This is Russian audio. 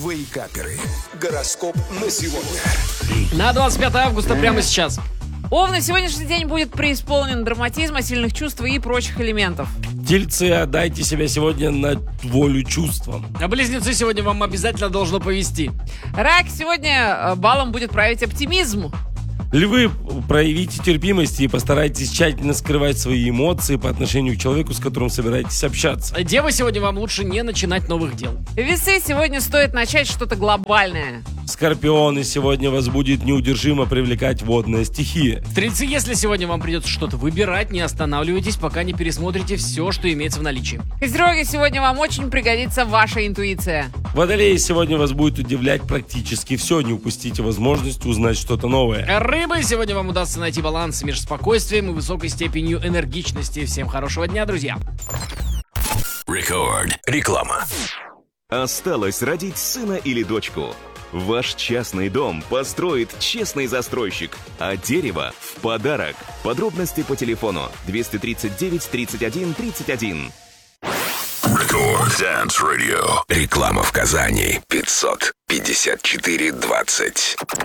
Вейкаперы. Гороскоп на сегодня. На 25 августа прямо сейчас. Овны, сегодняшний день будет преисполнен драматизма, сильных чувств и прочих элементов. Тельцы, отдайте себя сегодня на волю чувствам. А близнецы, сегодня вам обязательно должно повезти. Рак, сегодня балом будет править оптимизм. Львы, проявите терпимость и постарайтесь тщательно скрывать свои эмоции по отношению к человеку, с которым собираетесь общаться. Девы, сегодня вам лучше не начинать новых дел. Весы, сегодня стоит начать что-то глобальное. Скорпионы, сегодня вас будет неудержимо привлекать водная стихия. Стрельцы, если сегодня вам придется что-то выбирать, не останавливайтесь, пока не пересмотрите все, что имеется в наличии. Козероги, сегодня вам очень пригодится ваша интуиция. Водолеи, сегодня вас будет удивлять практически все, не упустите возможность узнать что-то новое. Рыбы, сегодня вам удастся найти баланс между спокойствием и высокой степенью энергичности. Всем хорошего дня, друзья. Рекорд. Реклама. Осталось родить сына или дочку. Ваш частный дом построит честный застройщик, а дерево в подарок. Подробности по телефону 239 31 31. Рекорд Dance Radio. Реклама в Казани 554-20.